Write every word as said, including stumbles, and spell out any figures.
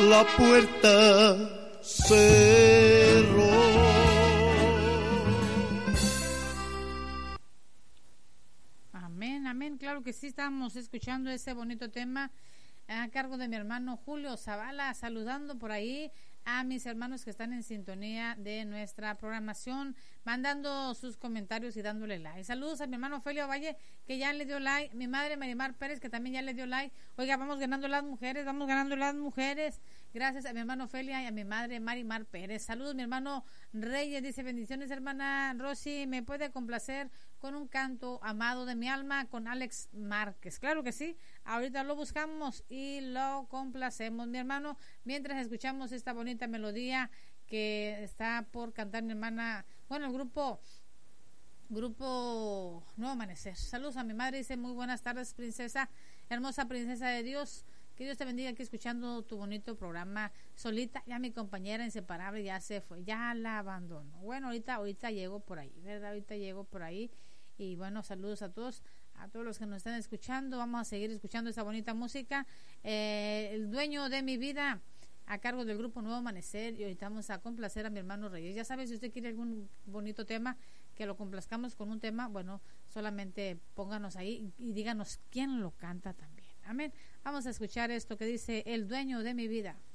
la puerta cerró. Amén, amén, claro que sí, estamos escuchando ese bonito tema a cargo de mi hermano Julio Zavala, saludando por ahí a mis hermanos que están en sintonía de nuestra programación, mandando sus comentarios y dándole like. Saludos a mi hermano Felio Valle, que ya le dio like, mi madre Marimar Pérez, que también ya le dio like. Oiga, vamos ganando las mujeres, vamos ganando las mujeres. Gracias a mi hermano Felia y a mi madre Marimar Pérez. Saludos, mi hermano Reyes, dice: bendiciones, hermana Rosy, ¿me puede complacer con un canto amado de mi alma con Alex Márquez? Claro que sí, ahorita lo buscamos y lo complacemos, mi hermano, mientras escuchamos esta bonita melodía que está por cantar mi hermana, bueno, el grupo Grupo Nuevo Amanecer. Saludos a mi madre, dice: muy buenas tardes, princesa, hermosa princesa de Dios, que Dios te bendiga, aquí escuchando tu bonito programa solita. Ya mi compañera inseparable ya se fue, ya la abandono. Bueno, ahorita ahorita llego por ahí, ¿verdad? Ahorita llego por ahí. Y bueno, saludos a todos, a todos los que nos están escuchando. Vamos a seguir escuchando esta bonita música. Eh, el dueño de mi vida, a cargo del grupo Nuevo Amanecer. Y ahorita vamos a complacer a mi hermano Reyes. Ya sabes, si usted quiere algún bonito tema, que lo complazcamos con un tema, bueno, solamente pónganos ahí y, y díganos quién lo canta también. Amén. Vamos a escuchar esto que dice: el dueño de mi vida.